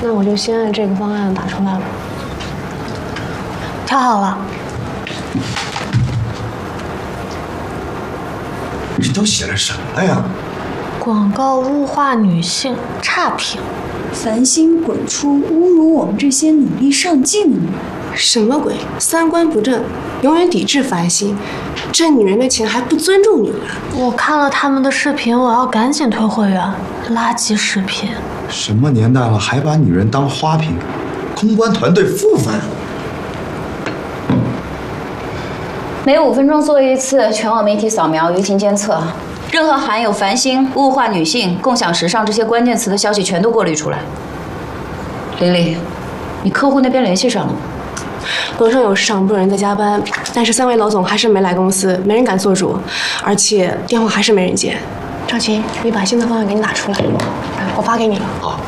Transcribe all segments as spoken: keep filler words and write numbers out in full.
那我就先按这个方案打出来了。调好了。 这都写了什么呀？ 广告物化女性，差评。 繁星滚出，侮辱我们这些努力上进的女人。 什么鬼？三观不正，永远抵制繁星，挣女人的钱还不尊重女人。 我看了他们的视频，我要赶紧退会员。垃圾视频。 什么年代了，还把女人当花瓶？公关团队负分。 每五分钟做一次全网媒体扫描舆情监测，任何含有繁星、物化女性、共享时尚这些关键词的消息全都过滤出来。玲玲，你客户那边联系上了吗？ 楼上有市场部人在加班，但是三位老总还是没来公司，没人敢做主，而且电话还是没人接。赵琴，你把新的方案给你打出来，我发给你了。 好。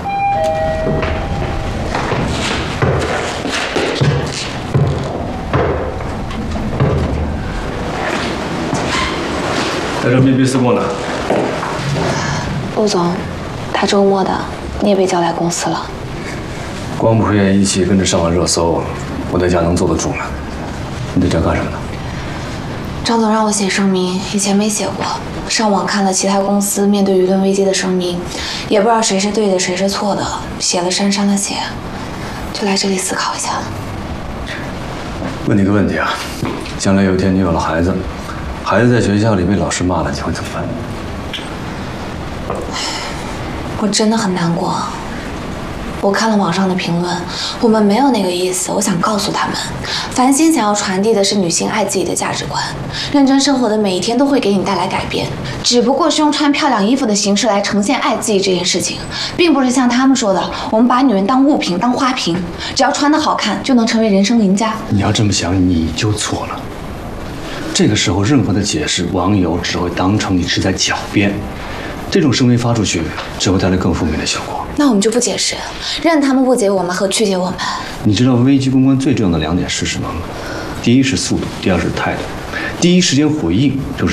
带着面壁思过呢。 陆总，大周末的你也被叫来公司了。 光不愿意一起跟着上了热搜，我在家能坐得住吗？你在家干什么呢？ 张总让我写声明，以前没写过。上网看了其他公司面对舆论危机的声明，也不知道谁是对的，谁是错的，写了删删了写，就来这里思考一下。 问你个问题啊，将来有一天你有了孩子，孩子在学校里被老师骂了，你会怎么办？ 我真的很难过。我看了网上的评论，我们没有那个意思。我想告诉他们，繁星想要传递的是女性爱自己的价值观，认真生活的每一天都会给你带来改变，只不过是用穿漂亮衣服的形式来呈现爱自己这件事情，并不是像他们说的，我们把女人当物品、当花瓶，只要穿得好看就能成为人生赢家。 你要这么想，你就错了。这个时候，任何的解释，网友只会当成你是在狡辩。这种声明发出去，只会带来更负面的效果。 那我们就不解释，任他们误解我们和曲解我们。 你知道危机公关最重要的两点是什么吗？第一是速度，第二是态度。第一时间回应就是